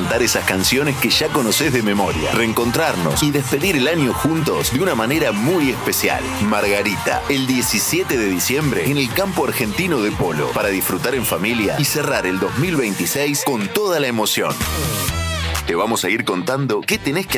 cantar esas canciones que ya conocés de memoria, reencontrarnos y despedir el año juntos de una manera muy especial. Margarita, el 17 de diciembre en el campo argentino de polo, para disfrutar en familia y cerrar el 2026 con toda la emoción. Te vamos a ir contando qué tenés que